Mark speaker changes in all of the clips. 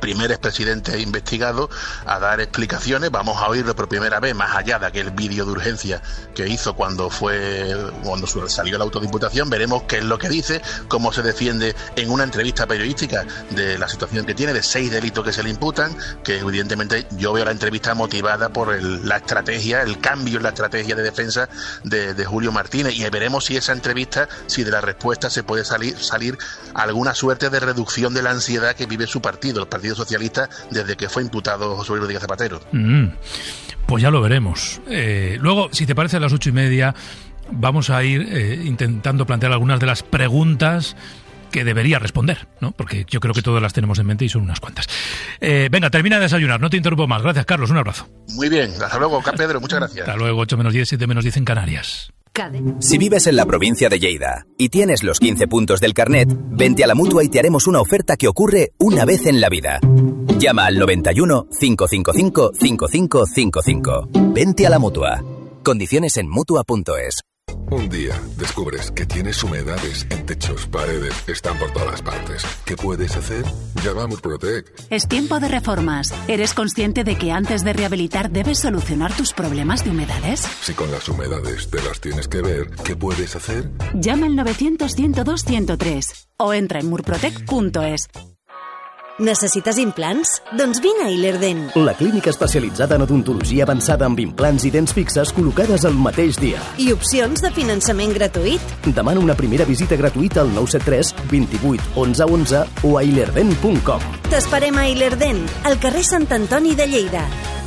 Speaker 1: primer expresidente investigado, a dar explicaciones. Vamos a oírlo por primera vez, más allá de aquel vídeo de urgencia que hizo cuando salió la autodiputación. Veremos qué es lo que dice, cómo se defiende en una entrevista periodística de la situación que tiene, de 6 delitos que se le imputan, que evidentemente yo veo la entrevista motivada por la estrategia, el cambio en la estrategia de defensa de Julio Martínez, y veremos si esa entrevista, si de la respuesta se puede salir alguna suerte de reducción de la ansiedad que vive su partido, el Partido Socialista, desde que fue imputado José Luis Rodríguez Zapatero.
Speaker 2: Pues ya lo veremos. Luego, si te parece, a las 8:30 vamos a ir intentando plantear algunas de las preguntas que debería responder, ¿no? Porque yo creo que todas las tenemos en mente y son unas cuantas. Venga, termina de desayunar, no te interrumpo más. Gracias, Carlos, un abrazo.
Speaker 1: Muy bien, hasta luego, Pedro, muchas gracias.
Speaker 2: Hasta luego, 8:10, 7:10 en Canarias.
Speaker 3: Si vives en la provincia de Lleida y tienes los 15 puntos del carnet, vente a la Mutua y te haremos una oferta que ocurre una vez en la vida. Llama al 91 555 5555. Vente a la Mutua. Condiciones en Mutua.es.
Speaker 4: Un día descubres que tienes humedades en techos, paredes, están por todas partes. ¿Qué puedes hacer? Llama a Murprotec.
Speaker 5: Es tiempo de reformas. ¿Eres consciente de que antes de rehabilitar debes solucionar tus problemas de humedades?
Speaker 4: Si con las humedades te las tienes que ver, ¿qué puedes hacer?
Speaker 5: Llama al 900-102-103 o entra en murprotec.es.
Speaker 6: Necessites implants? Doncs vine a Ilerden.
Speaker 7: La clínica especialitzada en odontologia avançada amb implants i dents fixes col·locades el mateix dia.
Speaker 6: I opcions de finançament gratuït?
Speaker 7: Demana una primera visita gratuïta al 973 28 11 11 o a ilerden.com.
Speaker 6: T'esperem a Ilerden, al carrer Sant Antoni de Lleida.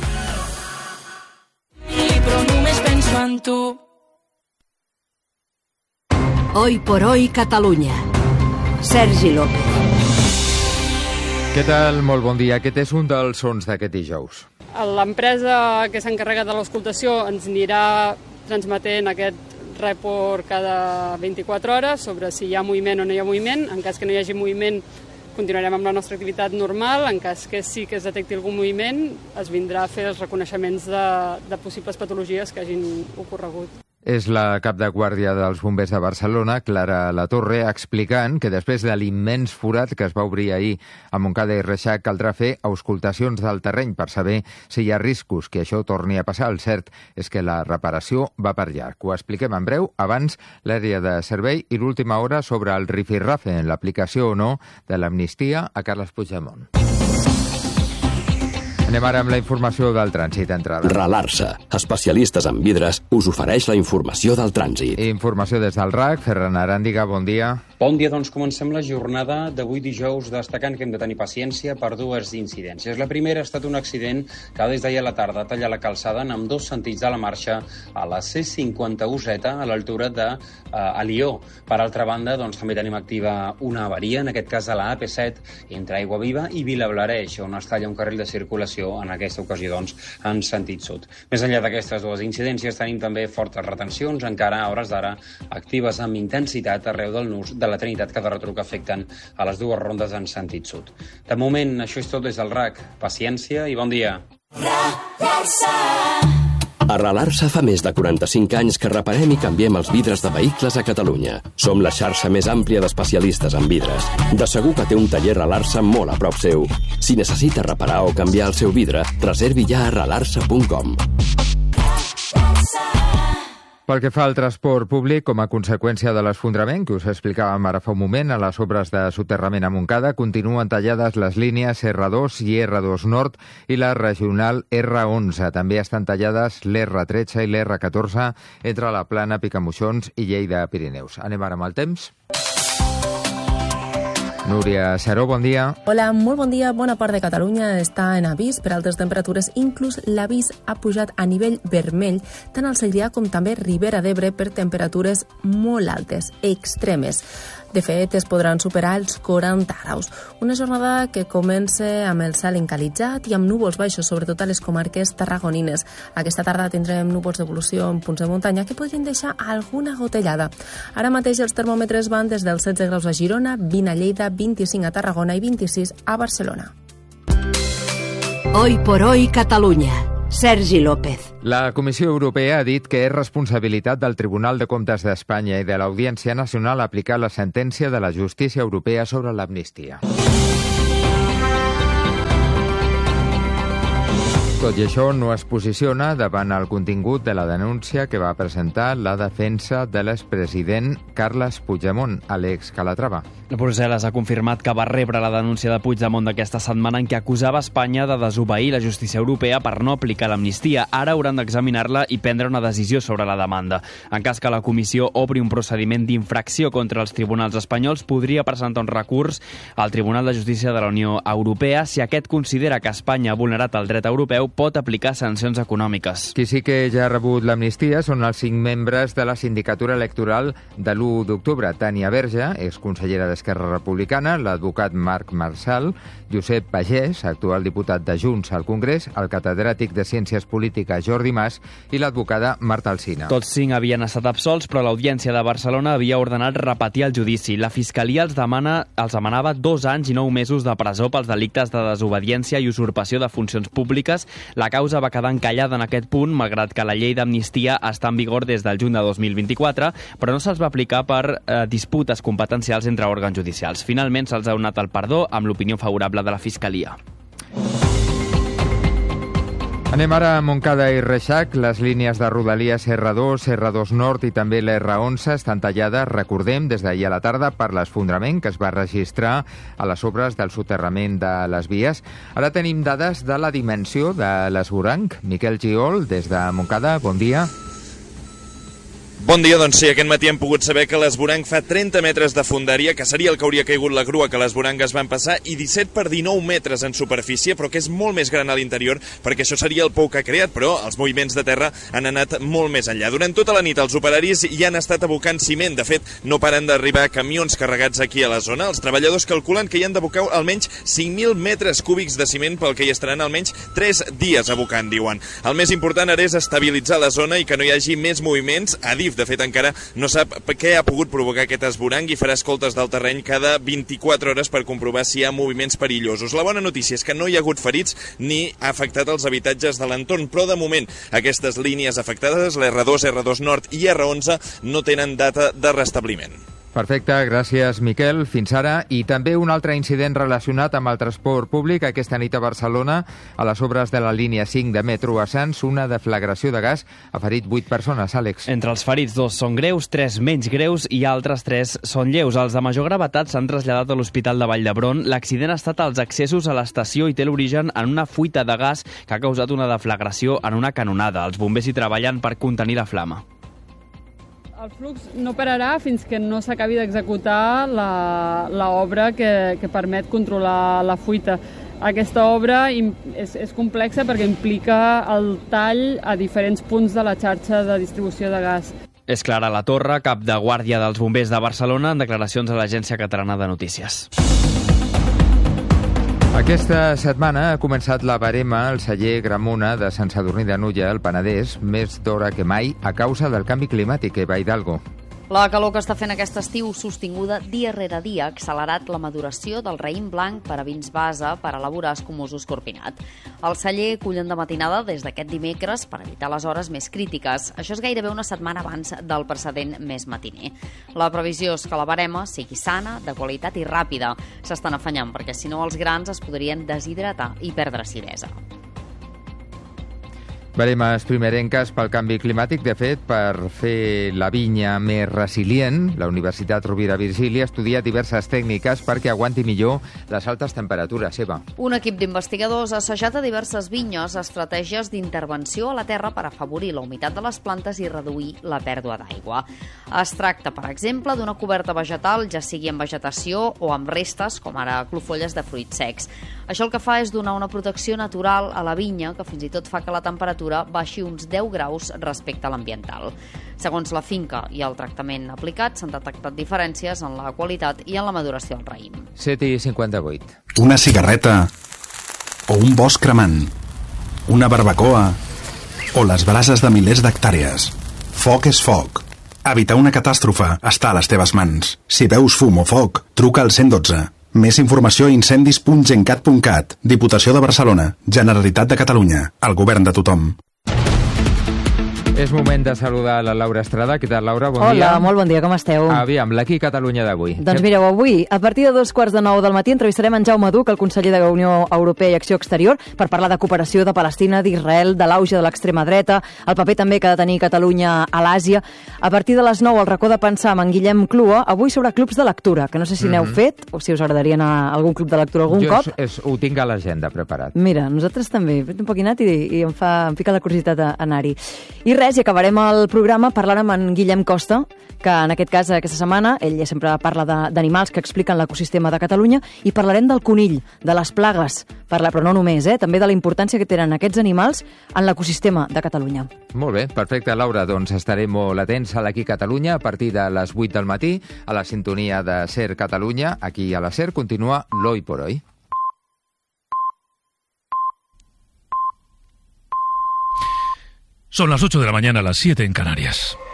Speaker 8: Però només penso en tu.
Speaker 9: Hoy por hoy Catalunya. Sergi López.
Speaker 10: Què tal? Molt bon dia. Aquest és un dels sons d'aquest dijous.
Speaker 11: L'empresa que s'encarrega de l'auscultació ens anirà transmetent aquest report cada 24 hores sobre si hi ha moviment o no hi ha moviment. En cas que no hi hagi moviment, continuarem amb la nostra activitat normal. En cas que sí que es detecti algun moviment, es vindrà a fer els reconeixements de possibles patologies que hagin ocorregut.
Speaker 10: És la cap de guàrdia dels bombers de Barcelona, Clara Latorre, explicant que després de l'immens forat que es va obrir ahir a Montcada i Reixac caldrà fer auscultacions del terreny per saber si hi ha riscos que això torni a passar. El cert és que la reparació va per llarg. Ho expliquem en breu. Abans, l'àrea de servei i l'última hora sobre el rifirrafe en l'aplicació o no de l'amnistia a Carles Puigdemont. Anem ara amb la informació del trànsit d'entrada.
Speaker 12: Ralarsa, especialistes en vidres, us ofereix la informació del trànsit.
Speaker 10: Informació des del RAC. Ferran Aràndiga, bon dia.
Speaker 13: Bon dia, doncs comencem la jornada d'avui dijous destacant que hem de tenir paciència per dues incidències. La primera ha estat un accident que des d'ahir a la tarda talla la calçada en ambdós sentits de la marxa a la C51Z a l'altura d'Alió. Per altra banda, doncs també tenim activa una avaria, en aquest cas a la AP7 entre Aiguaviva i Vilablareix, on es talla un carril de circulació, en aquesta ocasió, doncs, en sentit sud. Més enllà d'aquestes dues incidències, tenim també fortes retencions, encara a hores d'ara actives amb intensitat arreu del nus de la Trinitat que de retruc afecten a les dues rondes en sentit sud. De moment, això és tot des del RAC. Paciència i bon dia.
Speaker 12: A Ralarsa fa més de 45 anys que reparem i canviem els vidres de vehicles a Catalunya. Som la xarxa més àmplia d'especialistes en vidres. De segur que té un taller Ralarsa molt a prop seu. Si necessita reparar o canviar el seu vidre, reservi ja a ralarsa.com.
Speaker 10: Pel que fa al transport públic, com a conseqüència de l'esfondrament que us explicàvem ara fa un moment a les obres de soterrament a Montcada, continuen tallades les línies R2 i R2 Nord i la regional R11. També estan tallades l'R13 i l'R14 entre la Plana, Picamoixons i Lleida-Pirineus. Anem ara amb el temps. Núria Seró, bon dia.
Speaker 14: Hola, molt bon dia. Bona part de Catalunya està en avís per altes temperatures. Inclús l'avís ha pujat a nivell vermell, tant al Segrià com també Ribera d'Ebre, per temperatures molt altes, extremes. De fet, es podran superar els 40 graus. Una jornada que comença amb el cel encalitzat i amb núvols baixos, sobretot a les comarques tarragonines. Aquesta tarda tindrem núvols d'evolució en punts de muntanya que podrien deixar alguna gotellada. Ara mateix els termòmetres van des dels 16 graus a Girona, 20 a Lleida, 25 a Tarragona i 26 a Barcelona.
Speaker 9: Hoy por hoy Catalunya. Sergi López.
Speaker 10: La Comissió Europea ha dit que és responsabilitat del Tribunal de Comptes d'Espanya i de l'Audiència Nacional aplicar la sentència de la justícia europea sobre l'amnistia. Tot i això, no es posiciona davant el contingut de la denúncia que va presentar la defensa de l'expresident Carles Puigdemont, Àlex Calatrava.
Speaker 15: Brussel·les ha confirmat que va rebre la denúncia de Puigdemont d'aquesta setmana en què acusava Espanya de desobeir la justícia europea per no aplicar l'amnistia. Ara hauran d'examinar-la i prendre una decisió sobre la demanda. En cas que la comissió obri un procediment d'infracció contra els tribunals espanyols, podria presentar un recurs al Tribunal de Justícia de la Unió Europea. Si aquest considera que Espanya ha vulnerat el dret europeu, pot aplicar sancions econòmiques.
Speaker 10: Qui sí que ja ha rebut l'amnistia són els 5 membres de la sindicatura electoral de l'1 d'octubre. Tània Verge, exconsellera d'Esquerra Republicana, l'advocat Marc Marçal, Josep Pagès, actual diputat de Junts al Congrés, el catedràtic de Ciències Polítiques Jordi Mas i l'advocada Marta Alsina.
Speaker 15: Tots 5 havien estat absolts, però l'Audiència de Barcelona havia ordenat repetir el judici. La Fiscalia els demanava 2 anys i 9 mesos de presó pels delictes de desobediència i usurpació de funcions públiques. La causa va quedar encallada en aquest punt, malgrat que la llei d'amnistia està en vigor des del juny de 2024, però no se'ls va aplicar per disputes competencials entre òrgans judicials. Finalment se'ls ha donat el perdó amb l'opinió favorable de la Fiscalia.
Speaker 10: Anem ara a Montcada i Reixac. Les línies de Rodalies R2, R2 Nord i també la R11 estan tallades, recordem, des d'ahir a la tarda per l'esfondrament que es va registrar a les obres del soterrament de les vies. Ara tenim dades de la dimensió de l'esvoranc. Miquel Giol, des de Montcada, bon dia.
Speaker 16: Bon dia, doncs sí, aquest matí hem pogut saber que l'esvoranc fa 30 metres de fondària, que seria el que hauria caigut la grua que l'esvoranc es van passar, i 17 per 19 metres en superfície, però que és molt més gran a l'interior, perquè això seria el pou que ha creat, però els moviments de terra han anat molt més enllà. Durant tota la nit els operaris ja han estat abocant ciment, de fet, no paren d'arribar camions carregats aquí a la zona. Els treballadors calculen que hi han d'abocar almenys 5.000 metres cúbics de ciment, pel que hi estaran almenys 3 dies abocant, diuen. El més important ara és estabilitzar la zona i que no hi hagi més moviments. Adif, de fet, encara no sap què ha pogut provocar aquest esvoranc i farà escoltes del terreny cada 24 hores per comprovar si hi ha moviments perillosos. La bona notícia és que no hi ha hagut ferits ni ha afectat els habitatges de l'entorn, però de moment aquestes línies afectades, l'R2, R2 Nord i R11, no tenen data de restabliment.
Speaker 10: Perfecte, gràcies Miquel. Fins ara. I també un altre incident relacionat amb el transport públic. Aquesta nit a Barcelona, a les obres de la línia 5 de metro a Sants, una deflagració de gas ha ferit 8 persones, Àlex.
Speaker 15: Entre els ferits 2 són greus, 3 menys greus i altres 3 són lleus. Els de major gravetat s'han traslladat a l'Hospital de Vall d'Hebron. L'accident ha estat als accessos a l'estació i té l'origen en una fuita de gas que ha causat una deflagració en una canonada. Els bombers hi treballen per contenir la flama.
Speaker 11: El flux no pararà fins que no s'acabi d'executar l'obra que permet controlar la fuita. Aquesta obra és complexa perquè implica el tall a diferents punts de la xarxa de distribució de gas.
Speaker 15: És Clara Latorre, cap de guàrdia dels bombers de Barcelona, en declaracions a l'Agència Catalana de Notícies.
Speaker 10: Aquesta setmana ha començat la verema al celler Gramona de Sant Sadurní d'Anoia, al Penedès, més d'hora que mai a causa del canvi climàtic, Eva Hidalgo.
Speaker 17: La calor que està fent aquest estiu, sostinguda dia rere dia, ha accelerat la maduració del raïm blanc per a vins base per elaborar escumós escorpinat. El celler cullen de matinada des d'aquest dimecres per evitar les hores més crítiques. Això és gairebé una setmana abans del precedent més matiner. La previsió és que la verema sigui sana, de qualitat i ràpida. S'estan afanyant perquè si no els grans es podrien deshidratar i perdre acidesa.
Speaker 10: Veremes primerenques pel canvi climàtic. De fet, per fer la vinya més resilient, la Universitat Rovira Virgili ha estudiat diverses tècniques perquè aguanti millor les altes temperatures. Eva.
Speaker 17: Un equip d'investigadors ha assajat a diverses vinyes estratègies d'intervenció a la terra per afavorir la humitat de les plantes i reduir la pèrdua d'aigua. Es tracta, per exemple, d'una coberta vegetal, ja sigui en vegetació o amb restes, com ara clofolles de fruits secs. Això el que fa és donar una protecció natural a la vinya, que fins i tot fa que la temperatura baixi uns 10 graus respecte a l'ambiental. Segons la finca i el tractament aplicat, s'han detectat diferències en la qualitat i en la maduració del raïm.
Speaker 10: 7:58.
Speaker 18: Una cigarreta o un bosc cremant, una barbacoa o les brases de milers d'hectàrees. Foc és foc. Evitar una catàstrofe està a les teves mans. Si veus fum o foc, truca al 112. Més informació a incendis.gencat.cat. Diputació de Barcelona. Generalitat de Catalunya. El govern de tothom.
Speaker 10: És moment de saludar la Laura Estrada. Què tal, Laura? Bon dia.
Speaker 19: Hola, molt bon dia, com esteu?
Speaker 10: Aviam, l'Aquí Catalunya d'avui.
Speaker 19: Doncs mireu, avui, a partir de 2:15 del matí, entrevistarem en Jaume Duch, el conseller de la Unió Europea i Acció Exterior, per parlar de cooperació de Palestina, d'Israel, de l'auge de l'extrema dreta, el paper també que ha de tenir Catalunya a l'Àsia. A partir de les 9, al racó de pensar amb en Guillem Clua, avui sobre clubs de lectura, que no sé si n'heu fet, o si us agradaria anar a algun club de lectura algun cop.
Speaker 10: Jo ho tinc a l'agenda preparat.
Speaker 19: Mira, nosaltres també, he fet un poc anat i em pica la curiositat anar-hi. I res, i acabarem el programa parlant amb en Guillem Costa, que en aquest cas, aquesta setmana, ell sempre parla d'animals que expliquen l'ecosistema de Catalunya, i parlarem del conill, de les plagues, però no només, també de la importància que tenen aquests animals en l'ecosistema de Catalunya.
Speaker 10: Molt bé, perfecte, Laura. Doncs estarem molt atents a l'Aquí Catalunya a partir de les 8 del matí, a la sintonia de SER Catalunya. Aquí a la SER continua l'Hoy por Hoy.
Speaker 2: Son las 8 de la mañana, las 7 en Canarias.